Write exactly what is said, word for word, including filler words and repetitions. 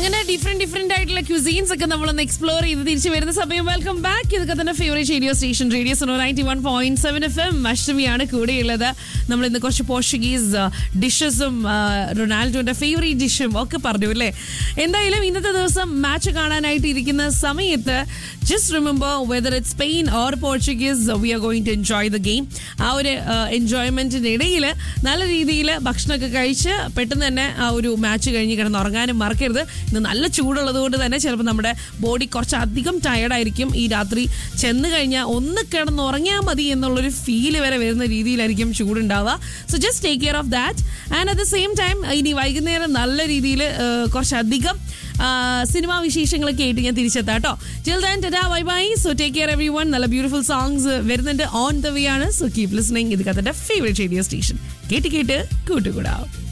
അങ്ങനെ different different ആയിട്ടുള്ള cuisines ഒക്കെ നമ്മളൊന്ന് എക്സ്പ്ലോർ ചെയ്ത് തിരിച്ചു വരുന്ന സമയം. Welcome back. ഇതൊക്കെ തന്നെ favourite radio station radio Suno ninety one point seven F M. അഷ്ടമിയാണ് കൂടെയുള്ളത്. നമ്മൾ ഇന്ന് കുറച്ച് പോർച്ചുഗീസ് ഡിഷസും റൊണാൾഡോന്റെ ഫേവറേറ്റ് ഡിഷും ഒക്കെ പറഞ്ഞു അല്ലേ. എന്തായാലും ഇന്നത്തെ ദിവസം മാച്ച് കാണാനായിട്ട് ഇരിക്കുന്ന സമയത്ത് just remember whether it Spain or Portuguese, V are going to enjoy the game. ആ ഒരു എൻജോയ്മെന്റിന്റെ ഇടയിൽ നല്ല രീതിയിൽ ഭക്ഷണമൊക്കെ കഴിച്ച് പെട്ടെന്ന് തന്നെ ആ ഒരു മാച്ച് കഴിഞ്ഞ് കിടന്ന് ഉറങ്ങാനും മറക്കരുത്. ഇന്ന് നല്ല ചൂടുള്ളത് കൊണ്ട് തന്നെ ചിലപ്പോൾ നമ്മുടെ ബോഡി കുറച്ചധികം ടയർഡായിരിക്കും. ഈ രാത്രി ചെന്ന് കഴിഞ്ഞാൽ ഒന്ന് കിടന്ന് ഉറങ്ങിയാൽ മതി എന്നുള്ളൊരു ഫീല് വരെ വരുന്ന രീതിയിലായിരിക്കും ചൂടുണ്ടാവുക. So just take care of that. And at the same time ഇനി വൈകുന്നേരം നല്ല രീതിയിൽ കുറച്ചധികം സിനിമാ വിശേഷങ്ങളൊക്കെ ആയിട്ട് ഞാൻ തിരിച്ചെത്താം കേട്ടോ. Till then tata bye bye. So take care everyone. നല്ല ബ്യൂട്ടിഫുൾ സോങ്സ് വരുന്നുണ്ട് ഓൺ ദ വേ ആണ്. So keep listening. ഇത് കഥയുടെ ഫേവറേറ്റ് റേഡിയോ സ്റ്റേഷൻ. കേട്ട് കേട്ട് കൂട്ടുകൂടാം.